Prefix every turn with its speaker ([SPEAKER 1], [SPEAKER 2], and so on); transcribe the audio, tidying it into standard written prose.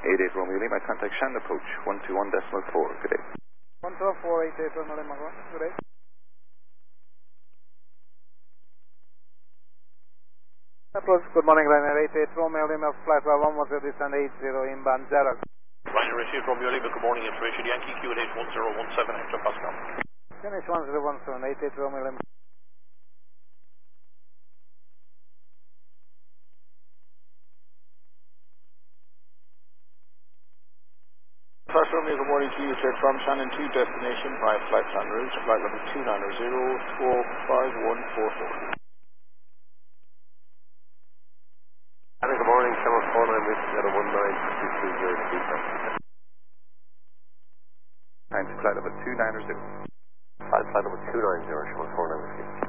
[SPEAKER 1] 88 Romeo Lima, contact Shannon approach 121.4. Good day.
[SPEAKER 2] 12488 Romeo Lima, good day. Approach, good morning, Ryanair 88 Romeo Lima, flight 110 descend 80 inbound Xerox.
[SPEAKER 3] Ryanair 88 Romeo Lima, good morning, information Yankee QNH 1017 Hector Pascal.
[SPEAKER 2] QNH 1017, 88 Romeo Lima.
[SPEAKER 4] First Romeo, good morning to you, straight from Shannon to destination by flight plan route, flight level 290, 45144.
[SPEAKER 5] Good morning, Camel 49 with 019 220
[SPEAKER 1] Time to flight level 290.
[SPEAKER 5] Flight level 290, Camel 49 with